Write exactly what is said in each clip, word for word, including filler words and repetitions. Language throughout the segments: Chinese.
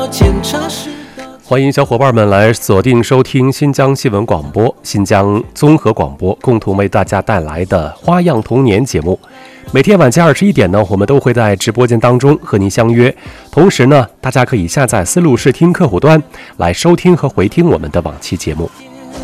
欢迎小伙伴们来锁定收听新疆新闻广播、新疆综合广播共同为大家带来的花样童年节目。每天晚间二十一点呢，我们都会在直播间当中和您相约。同时呢，大家可以下载思路视听客户端来收听和回听我们的往期节目。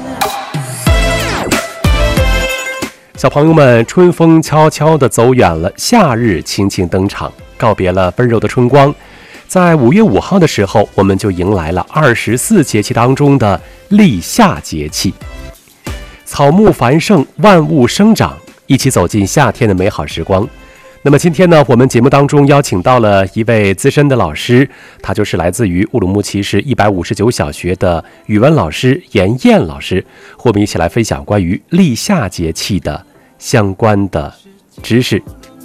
小朋友们，春风悄悄地走远了，夏日轻轻登场，告别了温柔的春光。在五月五号的时候，我们就迎来了二十四节气当中的立夏节气。草木繁盛，万物生长，一起走进夏天的美好时光。那么今天呢，我们节目当中邀请到了一位资深的老师，他就是来自于乌鲁木齐市一百五十九小学的语文老师严燕老师，和我们一起来分享关于立夏节气的相关的知识。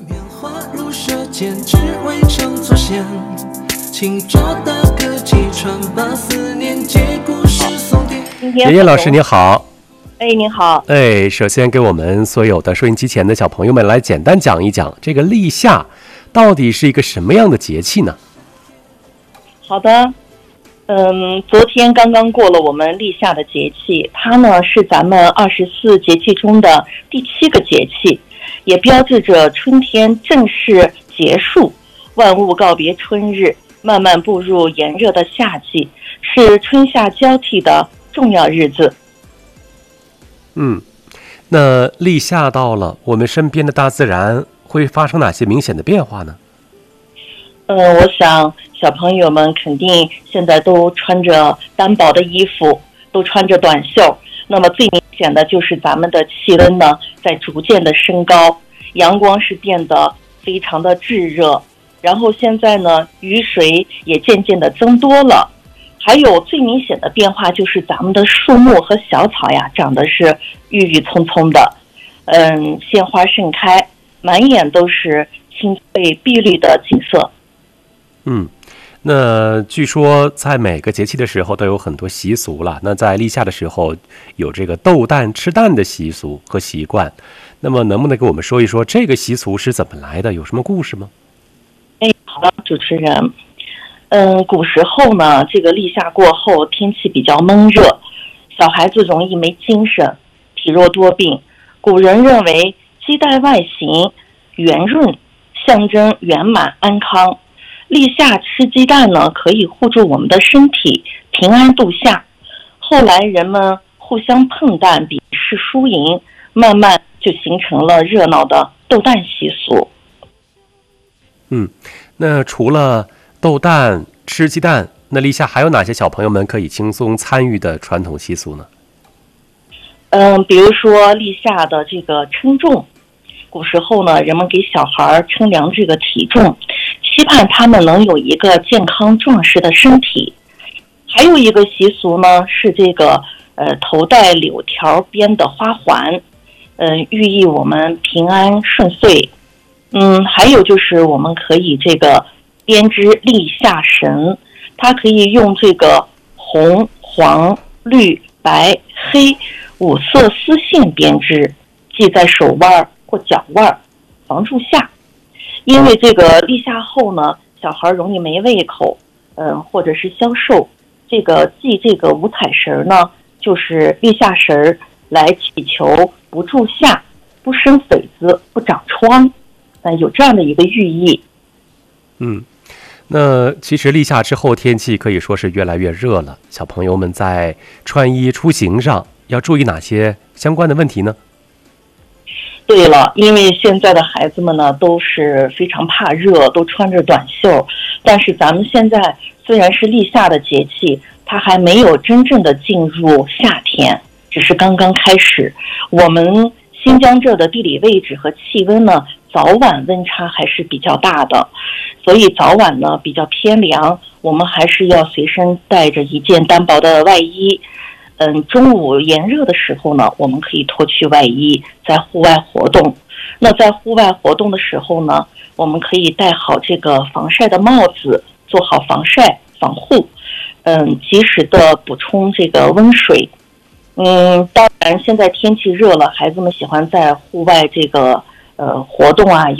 严燕老师您好。 哎，您好。 哎，首先给我们所有的收音机前的小朋友们来简单讲一讲，这个立夏到底是一个什么样的节气呢？ 好的，嗯，昨天刚刚过了我们立夏的节气，它呢是咱们二十四节气中的第七个节气，也标志着春天正式结束，万物告别春日，慢慢步入炎热的夏季，是春夏交替的重要日子。 嗯，那立夏到了，我们身边的大自然会发生哪些明显的变化呢？ 呃，我想小朋友们肯定现在都穿着单薄的衣服，都穿着短袖，那么最明显的就是咱们的气温呢在逐渐的升高，阳光是变得非常的炙热，然后现在呢雨水也渐渐的增多了。还有最明显的变化就是咱们的树木和小草呀长得是郁郁葱葱的，嗯，鲜花盛开，满眼都是青翠碧绿的景色。 嗯，那据说在每个节气的时候都有很多习俗了，那在立夏的时候有这个斗蛋吃蛋的习俗和习惯，那么能不能给我们说一说这个习俗是怎么来的，有什么故事吗？ 哎，好的，主持人。嗯，古时候呢，这个立夏过后天气比较闷热，小孩子容易没精神，体弱多病。古人认为鸡蛋外形圆润，象征圆满安康。立夏吃鸡蛋呢，可以护住我们的身体，平安度夏。后来人们互相碰蛋，比试输赢，慢慢就形成了热闹的斗蛋习俗。 嗯，那除了斗蛋吃鸡蛋，那立夏还有哪些小朋友们可以轻松参与的传统习俗呢？ 嗯，比如说立夏的这个称重，古时候呢，人们给小孩称量这个体重，期盼他们能有一个健康壮实的身体。还有一个习俗呢，是这个呃头戴柳条编的花环，嗯、呃，寓意我们平安顺遂。嗯，还有就是我们可以这个编织立夏绳，它可以用这个红、黄、绿、白、黑五色丝线编织，系在手腕或脚腕，防住夏。因为这个立夏后呢，小孩容易没胃口，嗯，或者是消瘦，这个系这个五彩绳呢，就是立夏绳来祈求不住夏，不生痱子，不长疮，嗯，有这样的一个寓意。 嗯。那其实立夏之后天气可以说是越来越热了，小朋友们在穿衣出行上要注意哪些相关的问题呢？ 对了，因为现在的孩子们呢都是非常怕热，都穿着短袖，但是咱们现在虽然是立夏的节气，它还没有真正的进入夏天，只是刚刚开始。我们新疆这的地理位置和气温呢，早晚温差还是比较大的，所以早晚呢比较偏凉，我们还是要随身带着一件单薄的外衣。嗯，中午炎热的时候呢，我们可以脱去外衣，在户外活动。那在户外活动的时候呢，我们可以戴好这个防晒的帽子，做好防晒防护。嗯，及时的补充这个温水。嗯，当然现在天气热了，孩子们喜欢在户外这个呃活动啊，游